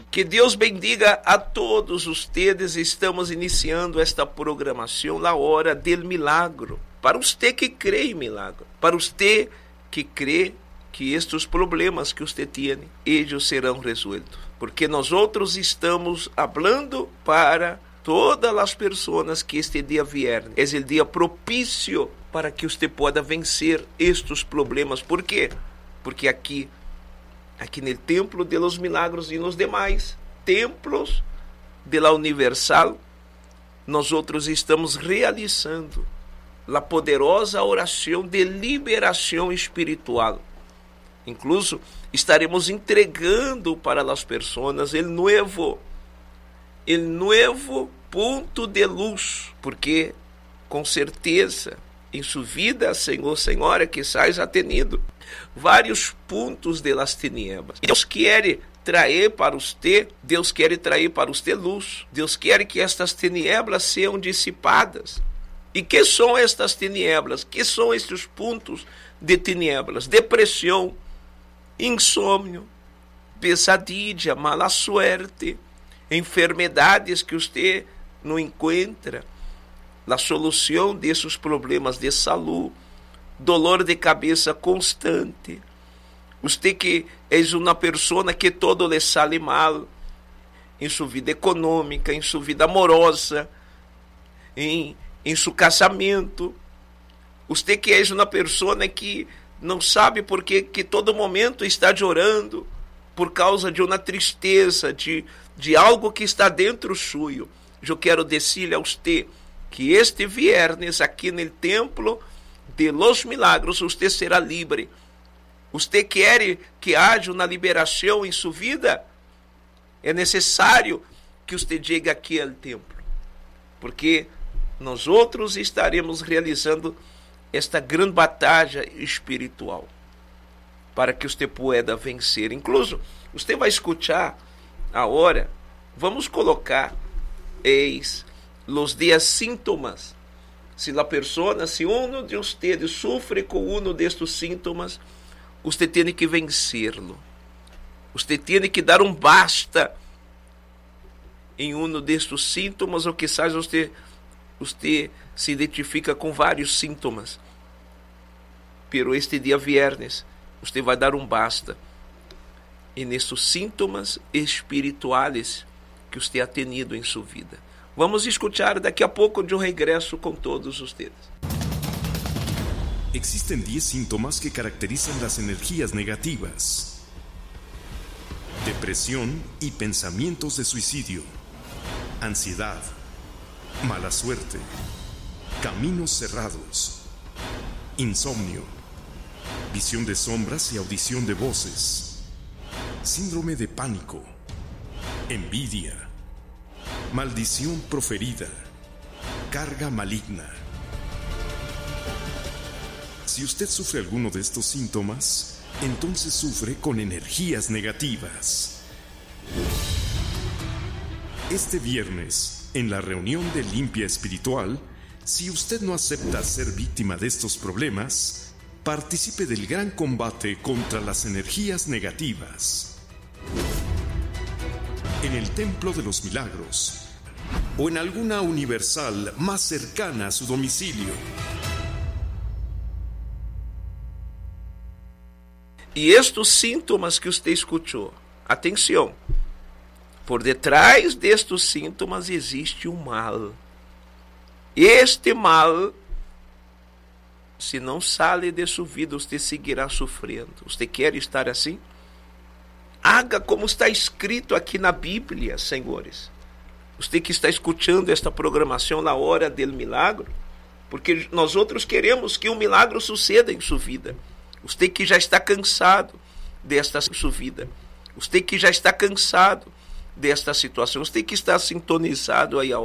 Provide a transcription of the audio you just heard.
Que Deus bendiga a todos ustedes. Estamos iniciando esta programação, La Hora del Milagro. Para você que crê em milagre, para você que crê que estes problemas que você tem, eles serão resolvidos. Porque nós outros estamos falando para todas as pessoas que este dia vierem. É o dia propício para que você possa vencer estes problemas. Por quê? Porque aqui no Templo de los Milagros e nos demais templos de la Universal, nós outros estamos realizando a poderosa oração de liberação espiritual. Incluso estaremos entregando para as pessoas o novo ponto de luz, porque com certeza em sua vida, Senhor, Senhora, quizás ha tenido vários pontos de las tinieblas. Deus quer trazer para você, Deus quer trazer para você luz. Deus quer que estas tinieblas sejam dissipadas. E que são estas tinieblas? Que são estes pontos de tinieblas? Depressão, insônio, pesadilla, mala suerte, enfermidades que você não encontra a solução desses problemas de saúde, dolor de cabeça constante. Você que é uma pessoa que todo lhe sale mal em sua vida econômica, em sua vida amorosa, em seu casamento. Você que é uma pessoa que não sabe por que todo momento está chorando por causa de uma tristeza, de algo que está dentro suyo. Eu quero dizer a você que este viernes aqui no Templo de los Milagros você será livre. Você quer que haja uma liberação em sua vida? É necessário que você chegue aqui ao templo, porque nós outros estaremos realizando esta grande batalha espiritual para que você pueda vencer. Incluso, você vai escutar agora, vamos colocar os 10 sintomas. Se a pessoa, se um de vocês sofre com um destes sintomas, você tem que vencê-lo. Você tem que dar um basta em um destes sintomas, ou quizás você se identifica com vários sintomas. Pero este dia viernes, você vai dar um basta nestes sintomas espirituais que você ha tenido em sua vida. Vamos escutar daqui a pouco, eu regresso com todos vocês. Existen 10 síntomas que caracterizan las energías negativas: depresión y pensamientos de suicidio, ansiedad, mala suerte, caminos cerrados, insomnio, visión de sombras y audición de voces, síndrome de pánico, envidia, maldición proferida, carga maligna. Si usted sufre alguno de estos síntomas, entonces sufre con energías negativas. Este viernes, en la reunión de limpia espiritual, si usted no acepta ser víctima de estos problemas, participe del gran combate contra las energías negativas. En el Templo de los Milagros, o en alguna universal más cercana a su domicilio. E estes sintomas que você escutou, atenção, por detrás destes sintomas existe um mal. Este mal, se não sale de sua vida, você seguirá sofrendo. Você quer estar assim? Haga como está escrito aqui na Bíblia, senhores. Você que está escutando esta programação na hora do milagre, porque nós outros queremos que um milagre suceda em sua vida. Você que já está cansado desta sua vida, você que já está cansado desta situação, você que está sintonizado aí